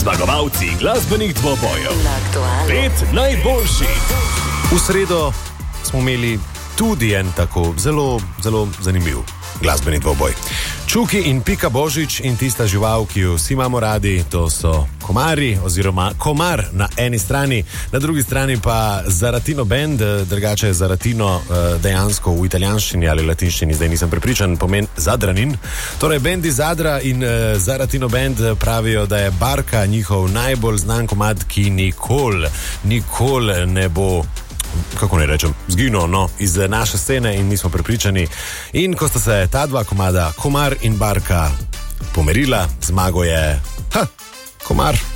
Zmagovalci glasbenih dvobojev. 5 najboljših. V sredo smo imeli tudi en tako zelo zanimiv glasbeni dvoboj. Čuki in Pika Božič in tista žival, ki jo vsi imamo radi, to so komarji oziroma komar na eni strani, na drugi strani pa Zaratino band, drugače je Zaratino dejansko v italijanščini ali latinščini, zdaj nisem prepričan, pomen Zadranin. Torej, band iz Zadra in Zaratino band pravijo, da je Barka njihov najbolj znan komad, ki nikoli ne bo, kako ne rečem, zginil iz naše scene in mi smo prepričani. In ko sta se ta dva komada, Komar in Barka, pomerila, zmago je komar.